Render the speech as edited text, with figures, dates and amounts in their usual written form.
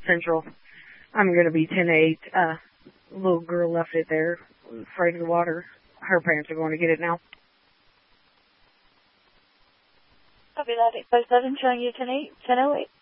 Central. I'm going to be 10-8. Little girl left it there, afraid of the water. Her parents are going to get it now. Copy that, 857, showing you 10-8, 10-08.